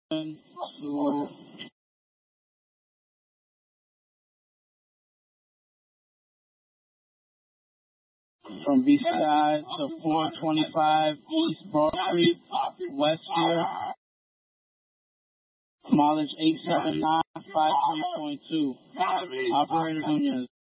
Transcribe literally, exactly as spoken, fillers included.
to from B C I to four twenty-five East Broad Street, Westfield. Mileage eight seven nine five three point two. Operator Nunez.